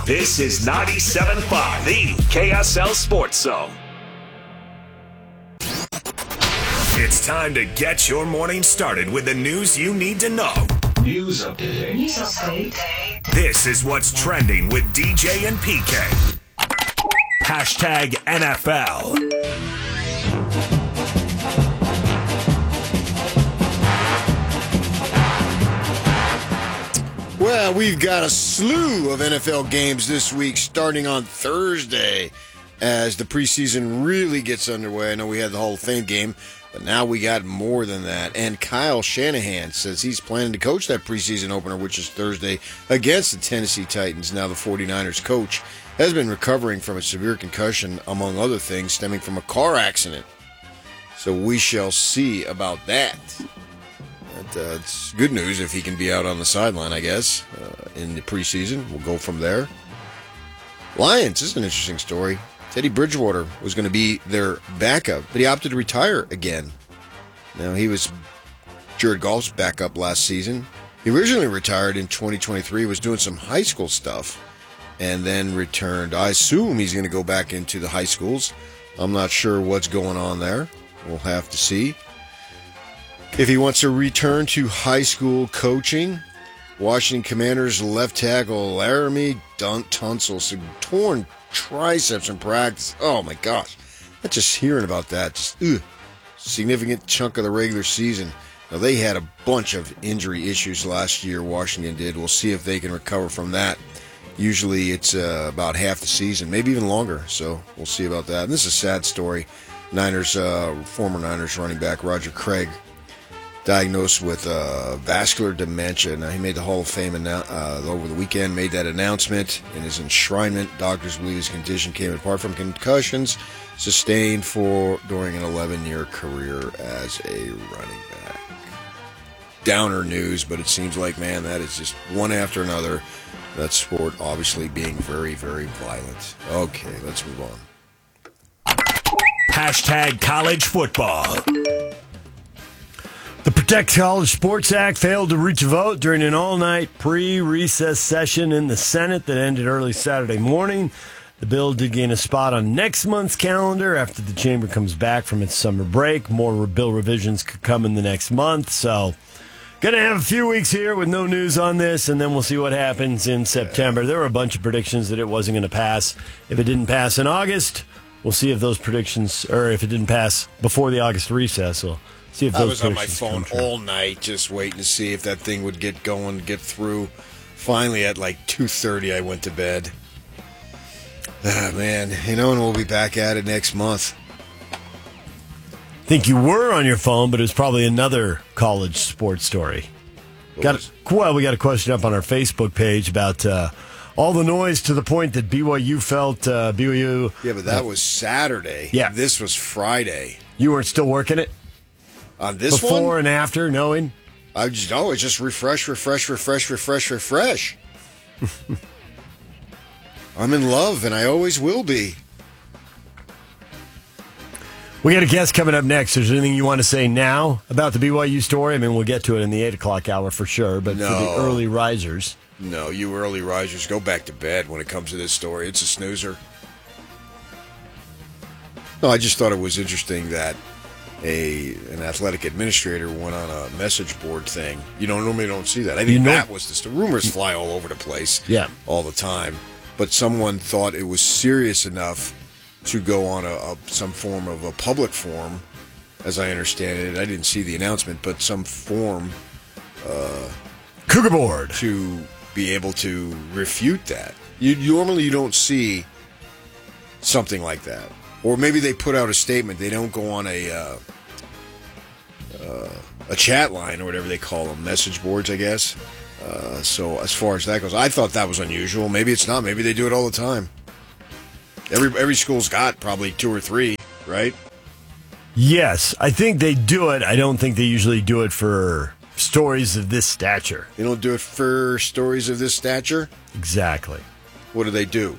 This is 97.5, the KSL Sports Zone. It's time to get your morning started with the news you need to know. News update. This is what's trending with DJ and PK. Hashtag NFL. Well, we've got a slew of NFL games this week starting on Thursday as the preseason really gets underway. I know we had the Hall of Fame game, but now we got more than that. And Kyle Shanahan says he's planning to coach that preseason opener, which is Thursday, against the Tennessee Titans. Now the 49ers coach has been recovering from a severe concussion, among other things, stemming from a car accident. So we shall see about that. It's good news if he can be out on the sideline, I guess, in the preseason. We'll go from there. Lions, this is an interesting story. Teddy Bridgewater was going to be their backup, but he opted to retire again. Now, he was Jared Goff's backup last season. He originally retired in 2023, was doing some high school stuff, and then returned. I assume he's going to go back into the high schools. I'm not sure what's going on there. We'll have to see. If he wants to return to high school coaching, Washington Commanders left tackle Laramie Tunsil, some torn triceps in practice. Oh, my gosh. I'm just hearing about that. Just, significant chunk of the regular season. Now, they had a bunch of injury issues last year, Washington did. We'll see if they can recover from that. Usually it's about half the season, maybe even longer. So we'll see about that. And this is a sad story. Former Niners running back Roger Craig, diagnosed with vascular dementia. Now, he made the Hall of Fame over the weekend, made that announcement in his enshrinement. Doctors believe his condition came apart from concussions sustained during an 11-year career as a running back. Downer news, but it seems like, man, that is just one after another. That sport obviously being very, very violent. Okay, let's move on. Hashtag college football. The Protect College Sports Act failed to reach a vote during an all-night pre-recess session in the Senate that ended early Saturday morning. The bill did gain a spot on next month's calendar after the chamber comes back from its summer break. More bill revisions could come in the next month, so going to have a few weeks here with no news on this, and then we'll see what happens in September. There were a bunch of predictions that it wasn't going to pass. If it didn't pass in August, we'll see if those predictions, or if it didn't pass before the August recess, we'll see if those I was on my predictions phone all night just waiting to see if that thing would get going, get through. Finally, at like 2:30, I went to bed. Man, and we'll be back at it next month. I think you were on your phone, but it was probably another college sports story. We got a question up on our Facebook page about all the noise to the point that BYU felt BYU. Yeah, but that was Saturday. Yeah. This was Friday. You weren't still working it? On this Before one? and after, knowing? It's just refresh. I'm in love, and I always will be. We got a guest coming up next. Is there anything you want to say now about the BYU story? I mean, we'll get to it in the 8 o'clock hour for sure, but No. for the early risers. No, you early risers, go back to bed when it comes to this story. It's a snoozer. No, I just thought it was interesting that an athletic administrator went on a message board thing. Normally don't see that. I think that was the rumors fly all over the place all the time. But someone thought it was serious enough to go on some form of a public forum, as I understand it. I didn't see the announcement, but some form Cougar Board to be able to refute that. Normally you don't see something like that. Or maybe they put out a statement. They don't go on a chat line or whatever they call them, message boards, I guess. So as far as that goes, I thought that was unusual. Maybe it's not. Maybe they do it all the time. Every school's got probably 2 or 3, right? Yes, I think they do it. I don't think they usually do it for stories of this stature. They don't do it for stories of this stature? Exactly. What do they do?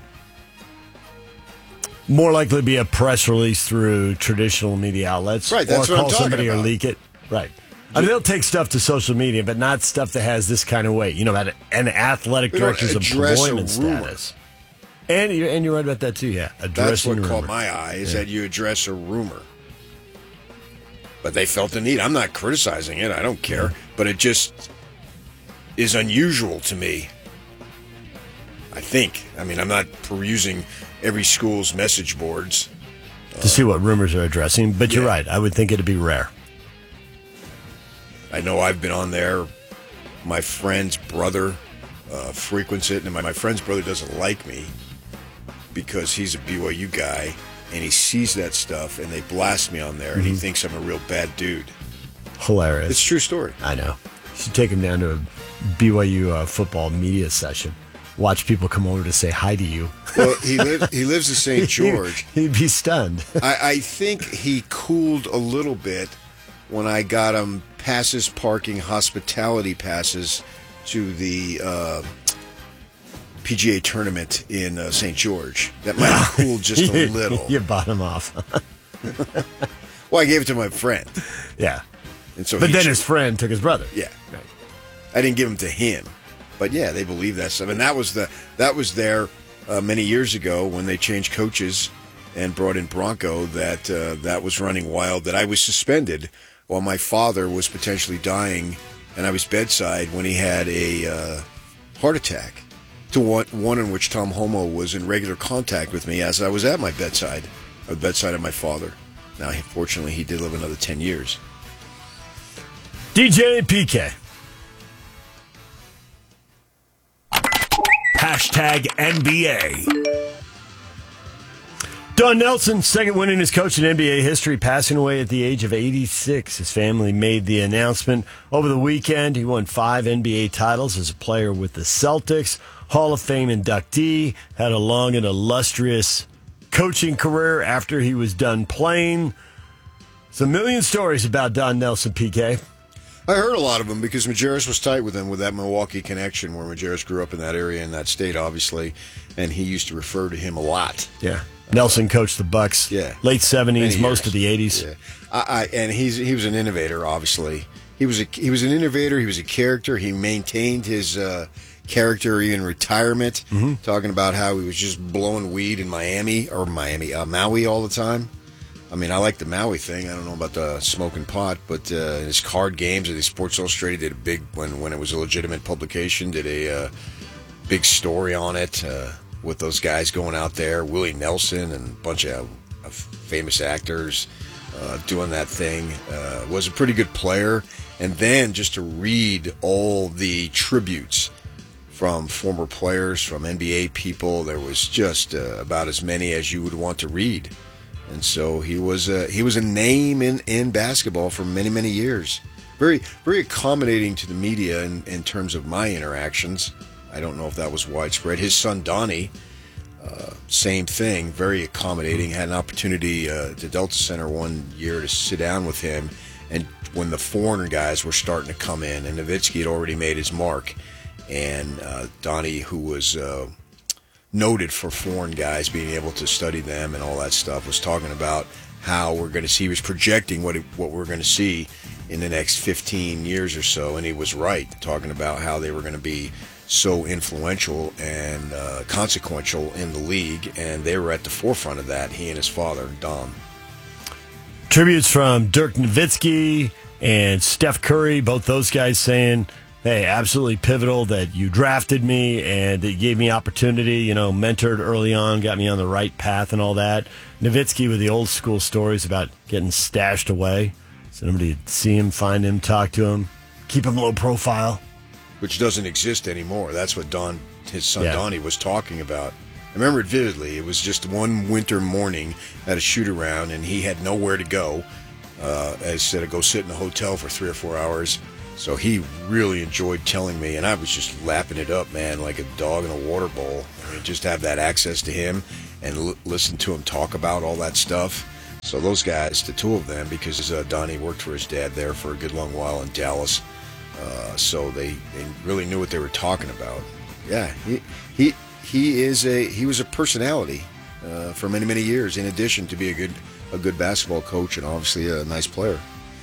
More likely to be a press release through traditional media outlets. Right, that's or what I'm call talking somebody about. Or leak it. Right. I mean, they'll take stuff to social media, but not stuff that has this kind of weight. About an athletic They don't director's address a employment rumor. status. And you're right about that, too, yeah. That's what caught my eye, is that you address a rumor. But they felt the need. I'm not criticizing it. I don't care. But it just is unusual to me, I think. I mean, I'm not perusing every school's message boards to see what rumors are addressing, but you're right. I would think it'd be rare. I know I've been on there. My friend's brother frequents it, and my friend's brother doesn't like me because he's a BYU guy, and he sees that stuff, and they blast me on there, and he thinks I'm a real bad dude. Hilarious. It's a true story. I know. You should take him down to a BYU football media session. Watch people come over to say hi to you. Well, he lives in St. George. He'd be stunned. I think he cooled a little bit when I got him passes, parking, hospitality passes to the PGA tournament in St. George. That might have cooled just a little. You bought him off. Well, I gave it to my friend. Yeah. And so but then his friend took his brother. Yeah. Right. I didn't give him to him. But yeah, they believe that stuff, and that was there many years ago when they changed coaches and brought in Bronco. That was running wild. That I was suspended while my father was potentially dying, and I was bedside when he had a heart attack. To one in which Tom Homo was in regular contact with me as I was at my bedside, or the bedside of my father. Now, fortunately, he did live another 10 years. DJ and PK. #NBA. Don Nelson, second winningest coach in NBA history, passing away at the age of 86. His family made the announcement over the weekend. He won 5 NBA titles as a player with the Celtics, Hall of Fame inductee, had a long and illustrious coaching career after he was done playing. It's a million stories about Don Nelson, PK. I heard a lot of them because Majerus was tight with him with that Milwaukee connection where Majerus grew up in that area, in that state, obviously, and he used to refer to him a lot. Yeah. Nelson coached the Bucks. Yeah. Late 70s, most of the 80s. Yeah. And he was an innovator, obviously. He was an innovator. He was a character. He maintained his character in retirement, talking about how he was just blowing weed in Maui all the time. I mean, I like the Maui thing. I don't know about the smoking pot, but his card games, the Sports Illustrated did a big, when it was a legitimate publication, did a big story on it with those guys going out there, Willie Nelson and a bunch of famous actors doing that thing. Was a pretty good player. And then just to read all the tributes from former players, from NBA people, there was just about as many as you would want to read. And so he was a name in basketball for many, many years. Very, very accommodating to the media in terms of my interactions. I don't know if that was widespread. His son Donnie, same thing, very accommodating. Had an opportunity at the Delta Center one year to sit down with him, and when the foreigner guys were starting to come in, and Nowitzki had already made his mark, and Donnie, who was noted for foreign guys being able to study them and all that stuff, was talking about how we're going to see. He was projecting what we're going to see in the next 15 years or so, and he was right, talking about how they were going to be so influential and consequential in the league, and they were at the forefront of that, he and his father, Dom. Tributes from Dirk Nowitzki and Steph Curry, both those guys saying, hey, absolutely pivotal that you drafted me and that you gave me opportunity, mentored early on, got me on the right path and all that. Nowitzki with the old school stories about getting stashed away. So nobody would see him, find him, talk to him, keep him low profile. Which doesn't exist anymore. That's what his son Donnie was talking about. I remember it vividly. It was just one winter morning at a shoot-around, and he had nowhere to go. Instead of go sit in a hotel for 3 or 4 hours. So he really enjoyed telling me, and I was just lapping it up, man, like a dog in a water bowl. I mean, just have that access to him and listen to him talk about all that stuff. So those guys, the two of them, because Donnie worked for his dad there for a good long while in Dallas, so they really knew what they were talking about. Yeah, he was a personality for many, many years, in addition to be a good basketball coach and obviously a nice player.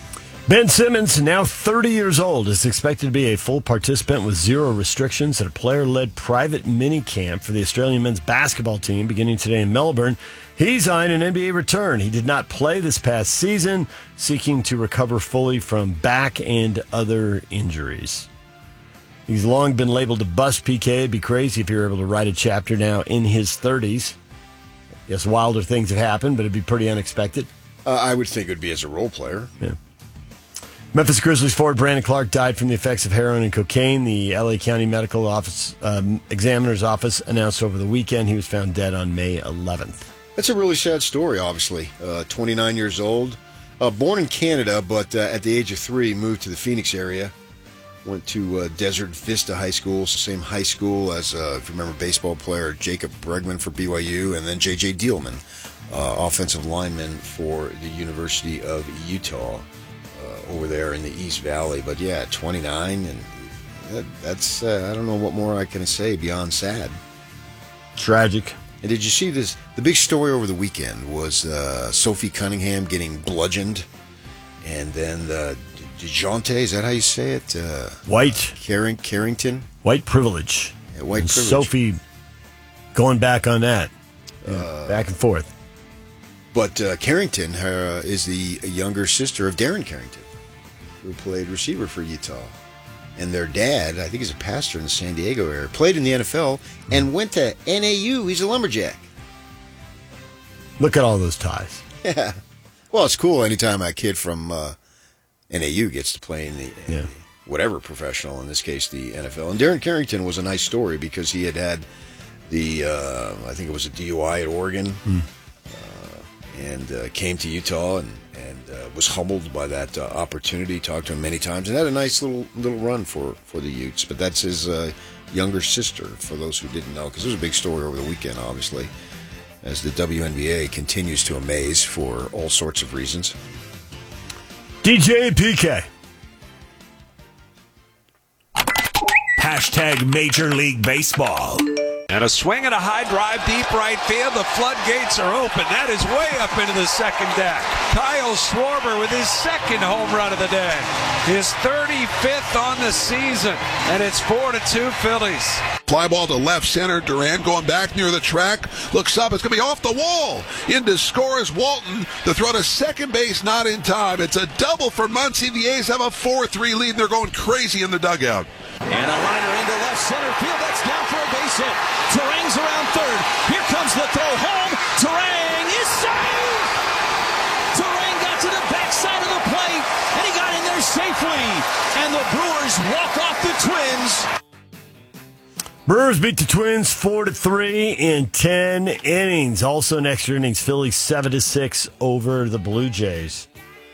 Ben Simmons, now 30 years old, is expected to be a full participant with zero restrictions at a player-led private mini-camp for the Australian men's basketball team beginning today in Melbourne. He's eyeing an NBA return. He did not play this past season, seeking to recover fully from back and other injuries. He's long been labeled a bust, PK. It'd be crazy if you were able to write a chapter now in his 30s. Yes, wilder things have happened, but it'd be pretty unexpected. I would think it would be as a role player. Yeah. Memphis Grizzlies forward Brandon Clark died from the effects of heroin and cocaine. The L.A. County Medical Office Examiner's Office announced over the weekend he was found dead on May 11th. That's a really sad story, obviously. 29 years old. Born in Canada, but at the age of 3, moved to the Phoenix area. Went to Desert Vista High School, same high school as, if you remember, baseball player Jacob Bregman for BYU, and then J.J. Dielman, offensive lineman for the University of Utah. Over there in the East Valley. But yeah, 29, and that's I don't know what more I can say beyond sad. Tragic. And did you see this? The big story over the weekend was Sophie Cunningham getting bludgeoned, and then DeJounte, is that how you say it? White. Carrington? White privilege. Yeah, white privilege. Sophie going back on that. Back and forth. But Carrington is the younger sister of Darren Carrington, who played receiver for Utah. And their dad, I think he's a pastor in the San Diego area, played in the NFL and went to NAU. He's a lumberjack. Look at all those ties. Yeah. Well, it's cool anytime a kid from NAU gets to play in the whatever professional, in this case the NFL. And Darren Carrington was a nice story because he had the, I think it was a DUI at Oregon, and came to Utah and was humbled by that opportunity. Talked to him many times and had a nice little run for the Utes. But that's his younger sister, for those who didn't know, because it was a big story over the weekend, obviously, as the WNBA continues to amaze for all sorts of reasons. DJ and PK. Hashtag Major League Baseball. And a swing and a high drive deep right field. The floodgates are open. That is way up into the second deck. Kyle Schwarber with his second home run of the day. His 35th on the season. And it's 4-2 Phillies. Fly ball to left center. Duran going back near the track. Looks up. It's going to be off the wall. In to score is Walton. The throw to second base, not in time. It's a double for Muncie. The A's have a 4-3 lead. They're going crazy in the dugout. And a liner into left center field. That's down for a base hit. Turang's around third. Here comes the throw home. Turang is saved! Turang got to the backside of the plate, and he got in there safely. And the Brewers walk off the Twins. Brewers beat the Twins 4-3 in 10 innings. Also in extra innings, Phillies 7-6 over the Blue Jays.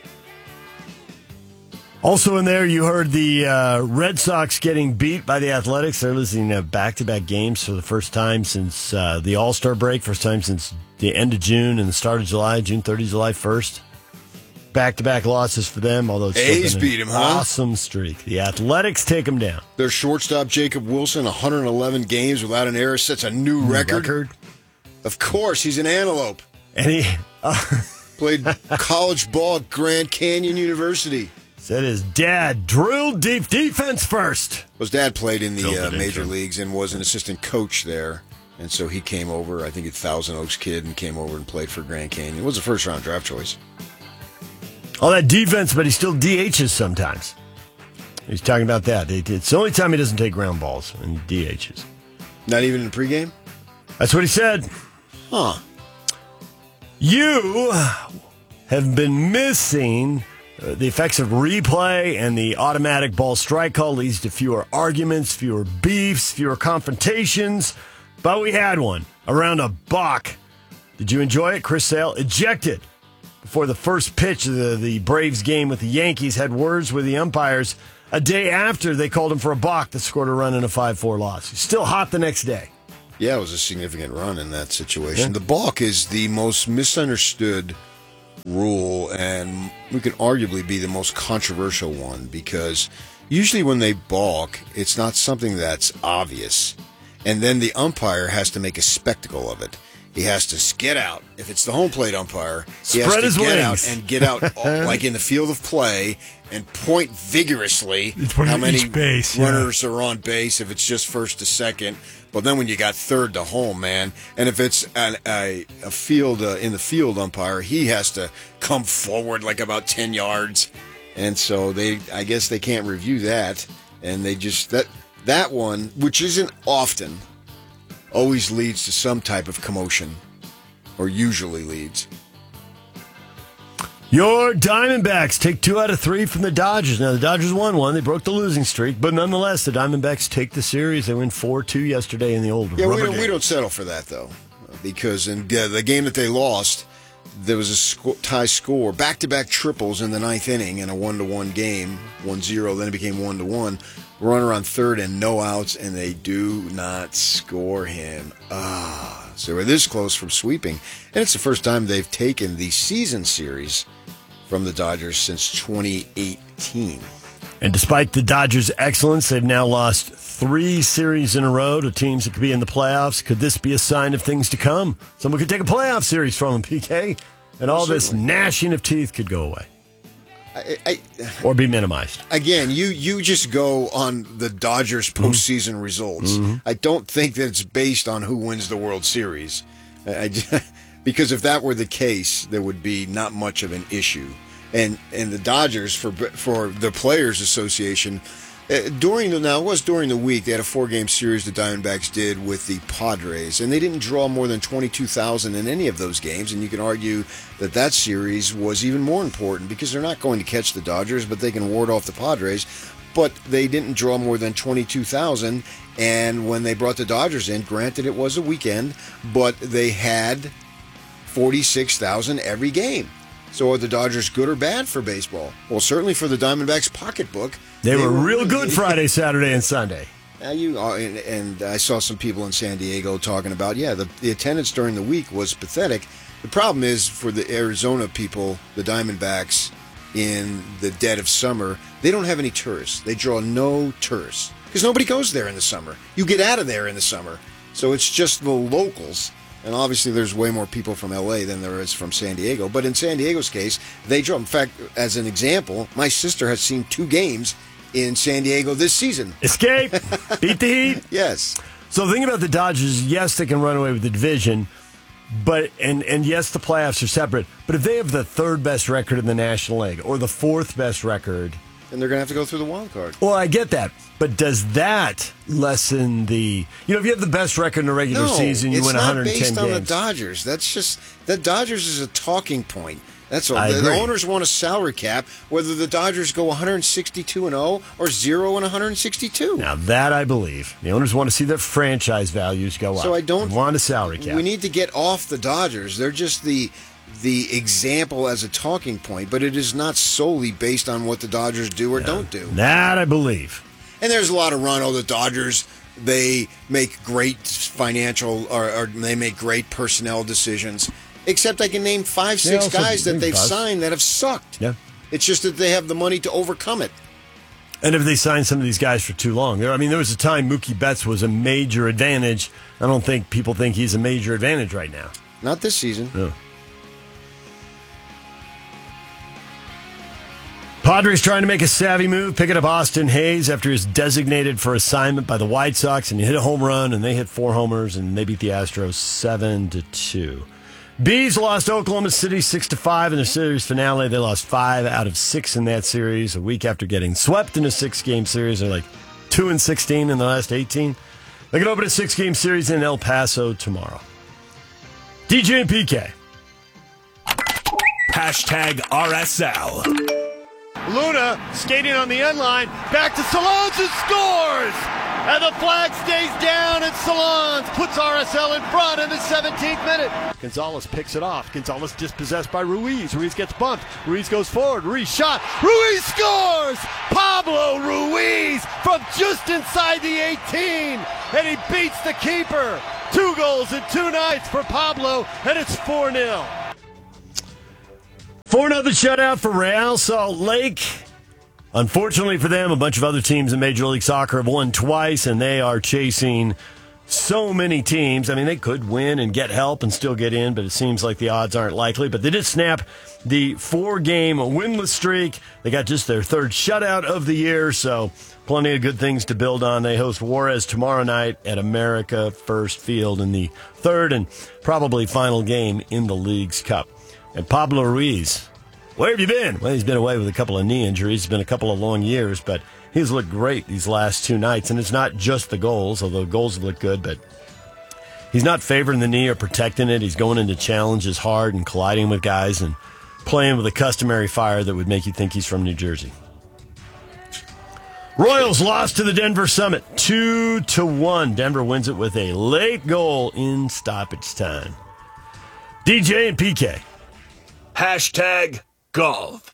Also in there, you heard the Red Sox getting beat by the Athletics. They're losing back-to-back games for the first time since the All-Star break, first time since the end of June and the start of July, June 30, July 1st. Back-to-back losses for them, although it's A's still beat him, huh? Awesome streak. The Athletics take them down. Their shortstop, Jacob Wilson, 111 games without an error, sets a new record. Of course, he's an antelope. And he played college ball at Grand Canyon University. Said his dad drilled deep defense first. His dad played in the major leagues and was an assistant coach there. And so he came over, I think a Thousand Oaks kid, and came over and played for Grand Canyon. It was a first-round draft choice. All that defense, but he still DHs sometimes. He's talking about that. It's the only time he doesn't take ground balls, and he DHs. Not even in pregame? That's what he said. Huh. You have been missing the effects of replay, and the automatic ball strike call leads to fewer arguments, fewer beefs, fewer confrontations. But we had one around a balk. Did you enjoy it? Chris Sale ejected before the first pitch of the Braves game with the Yankees, had words with the umpires a day after they called him for a balk that scored a run in a 5-4 loss. He's still hot the next day. Yeah, it was a significant run in that situation. Yeah. The balk is the most misunderstood rule, and we could arguably be the most controversial one, because usually when they balk, it's not something that's obvious, and then the umpire has to make a spectacle of it. He has to get out. If it's the home plate umpire, he Spread has his to get wings. out and get out like in the field of play and point vigorously how many runners are on base if it's just first to second. But then when you got third to home, man, and if it's a field in the field umpire, he has to come forward like about 10 yards. And so I guess they can't review that. And they just, that one, which isn't often, always leads to some type of commotion, or usually leads. Your Diamondbacks take 2 out of 3 from the Dodgers. Now, the Dodgers won one. They broke the losing streak. But nonetheless, the Diamondbacks take the series. They win 4-2 yesterday in the old rubber game. We don't settle for that, though, because in the game that they lost, there was a tie score, back-to-back triples in the ninth inning in a 1-1 game, 1-0, then it became 1-1. Runner on third and no outs, and they do not score him. So we're this close from sweeping. And it's the first time they've taken the season series from the Dodgers since 2018. And despite the Dodgers' excellence, they've now lost 3 series in a row to teams that could be in the playoffs. Could this be a sign of things to come? Someone could take a playoff series from them, PK, and all this gnashing of teeth could go away. Or be minimized. Again, you just go on the Dodgers postseason results. I don't think that it's based on who wins the World Series. Because if that were the case, there would be not much of an issue. And the Dodgers, for the Players Association, during the week, they had a 4-game series the Diamondbacks did with the Padres, and they didn't draw more than 22,000 in any of those games, and you can argue that series was even more important because they're not going to catch the Dodgers, but they can ward off the Padres, but they didn't draw more than 22,000, and when they brought the Dodgers in, granted it was a weekend, but they had 46,000 every game. So are the Dodgers good or bad for baseball? Well, certainly for the Diamondbacks' pocketbook. They were real good Friday, Saturday, and Sunday. Now and I saw some people in San Diego talking about, the attendance during the week was pathetic. The problem is for the Arizona people, the Diamondbacks, in the dead of summer, they don't have any tourists. They draw no tourists because nobody goes there in the summer. You get out of there in the summer. So it's just the locals. And obviously there's way more people from L.A. than there is from San Diego. But in San Diego's case, they draw. In fact, as an example, my sister has seen 2 games in San Diego this season. Escape! Beat the Heat? Yes. So the thing about the Dodgers, yes, they can run away with the division, but and yes, the playoffs are separate. But if they have the 3rd best record in the National League or the 4th best record, and they're going to have to go through the wild card. Well, I get that. But does that lessen the... if you have the best record in the regular season, you win 110 games. it's not based on the Dodgers. That's just... The Dodgers is a talking point. That's all. I agree. The owners want a salary cap, whether the Dodgers go 162-0 or 0-162. Now, that I believe. The owners want to see their franchise values go up. So I don't... They want a salary cap. We need to get off the Dodgers. They're just the example as a talking point, but it is not solely based on what the Dodgers do or don't do. That I believe. And there's a lot of run. The Dodgers, they make great financial or they make great personnel decisions. Except I can name 5-6 guys that they've signed that have sucked. Yeah. It's just that they have the money to overcome it. And if they sign some of these guys for too long. There was a time Mookie Betts was a major advantage. I don't think people think he's a major advantage right now. Not this season. No. Padres trying to make a savvy move, picking up Austin Hayes after he's designated for assignment by the White Sox, and he hit a home run, and they hit 4 homers, and they beat the Astros 7-2. Bees lost Oklahoma City 6-5 in their series finale. They lost 5 out of 6 in that series. A week after getting swept in a 6-game series, they're like 2-16 in the last 18. They can open a 6-game series in El Paso tomorrow. DJ and PK. #RSL. Luna skating on the end line, back to Salons and scores! And the flag stays down, and Salons puts RSL in front in the 17th minute. Gonzalez picks it off. Gonzalez dispossessed by Ruiz. Ruiz gets bumped. Ruiz goes forward. Ruiz shot. Ruiz scores! Pablo Ruiz from just inside the 18, and he beats the keeper. 2 goals in 2 nights for Pablo, and it's 4-0. 4-0 shutout for Real Salt Lake. Unfortunately for them, a bunch of other teams in Major League Soccer have won twice, and they are chasing so many teams. I mean, they could win and get help and still get in, but it seems like the odds aren't likely. But they did snap the 4-game winless streak. They got just their 3rd shutout of the year, so plenty of good things to build on. They host Juarez tomorrow night at America First Field in the 3rd and probably final game in the League's Cup. And Pablo Ruiz, where have you been? Well, he's been away with a couple of knee injuries. It's been a couple of long years, but he's looked great these last 2 nights. And it's not just the goals, although goals have looked good, but he's not favoring the knee or protecting it. He's going into challenges hard and colliding with guys and playing with a customary fire that would make you think he's from New Jersey. Royals lost to the Denver Summit 2-1. Denver wins it with a late goal in stoppage time. DJ and PK. #golf.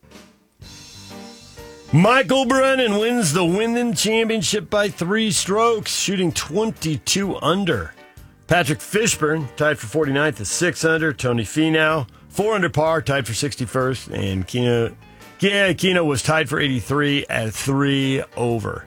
Michael Brennan wins the Wyndham Championship by 3 strokes, shooting 22 under. Patrick Fishburne tied for 49th at 6 under. Tony Finau, 4 under par, tied for 61st. And Kino was tied for 83 at 3 over.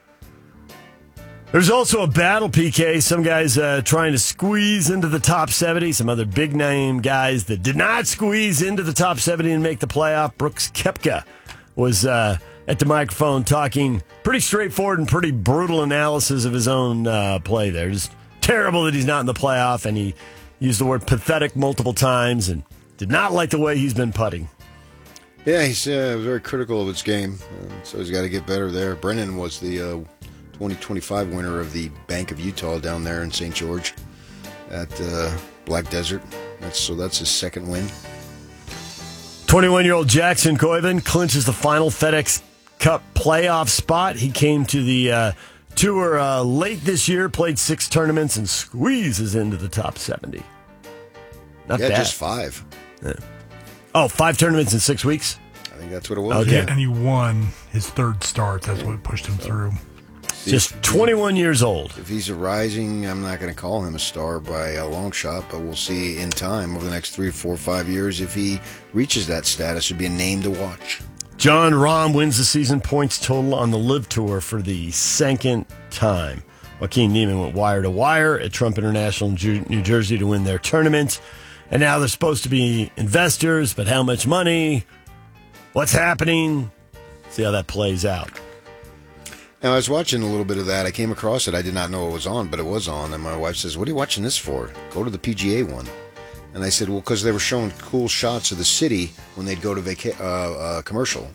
There's also a battle, PK. Some guys trying to squeeze into the top 70. Some other big-name guys that did not squeeze into the top 70 and make the playoff. Brooks Koepka was at the microphone talking pretty straightforward and pretty brutal analysis of his own play there. Just terrible that he's not in the playoff, and he used the word pathetic multiple times and did not like the way he's been putting. Yeah, he's very critical of his game, so he's got to get better there. Brennan was the 2025 winner of the Bank of Utah down there in St. George at Black Desert. That's his 2nd win. 21-year-old Jackson Koiven clinches the final FedEx Cup playoff spot. He came to the tour late this year, played 6 tournaments, and squeezes into the top 70. Not bad. Just 5. Yeah. Oh, 5 tournaments in 6 weeks? I think that's what it was. Okay. Yeah, and he won his 3rd start. That's what pushed him through. Just 21 years old. If he's a rising, I'm not going to call him a star by a long shot, but we'll see in time over the next 3, 4, 5 years if he reaches that status. It'd be a name to watch. John Rahm wins the season points total on the LIV Tour for the 2nd time. Joaquin Niemann went wire to wire at Trump International in New Jersey to win their tournament. And now they're supposed to be investors, but how much money? What's happening? See how that plays out. Now, I was watching a little bit of that. I came across it. I did not know it was on, but it was on. And my wife says, "What are you watching this for? Go to the PGA one." And I said, "Well, because they were showing cool shots of the city when they'd go to commercial."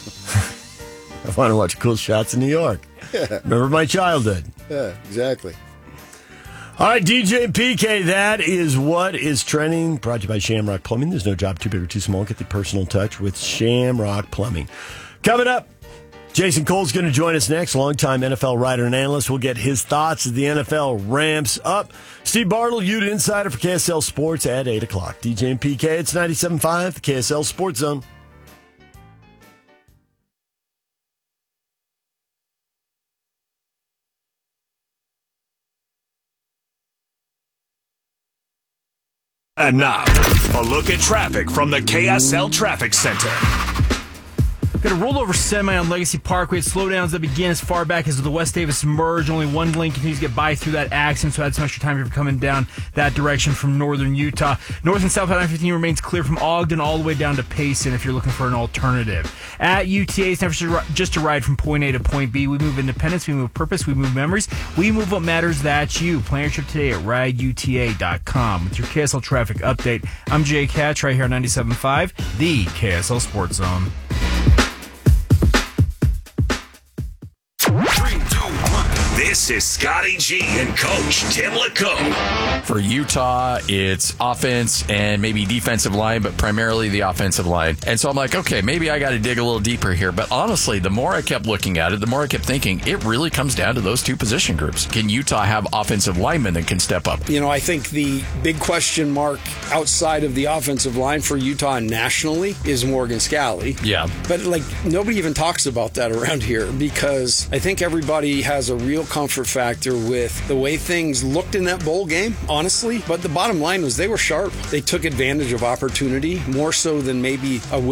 I want to watch cool shots in New York. Yeah. Remember my childhood. Yeah, exactly. All right, DJ and PK, that is what is trending. Brought to you by Shamrock Plumbing. There's no job too big or too small. Get the personal touch with Shamrock Plumbing. Coming up, Jason Cole's going to join us next. Longtime NFL writer and analyst. We'll get his thoughts as the NFL ramps up. Steve Bartle, Ute Insider for KSL Sports at 8 o'clock. DJ and PK, it's 97.5, the KSL Sports Zone. And now, a look at traffic from the KSL Traffic Center. Got a rollover semi on Legacy Parkway. Slowdowns that begin as far back as the West Davis merge. Only one lane continues to get by through that accident, so I had some extra time if you're coming down that direction from northern Utah. North and southbound I-15 remains clear from Ogden all the way down to Payson if you're looking for an alternative. At UTA, it's never just a ride from point A to point B. We move independence, we move purpose, we move memories, we move what matters, that's you. Plan your trip today at rideuta.com. With your KSL traffic update, I'm Jay Katch right here on 97.5, the KSL Sports Zone. 3, 2, 1. This is Scotty G and Coach Tim LeCombe. For Utah, it's offense and maybe defensive line, but primarily the offensive line. And so I'm like, okay, maybe I got to dig a little deeper here. But honestly, the more I kept looking at it, the more I kept thinking, it really comes down to those two position groups. Can Utah have offensive linemen that can step up? You know, I think the big question mark outside of the offensive line for Utah nationally is Morgan Scalley. Yeah. But, nobody even talks about that around here because I think everybody has a real comfort factor with the way things looked in that bowl game, honestly. But the bottom line was they were sharp. They took advantage of opportunity more so than maybe a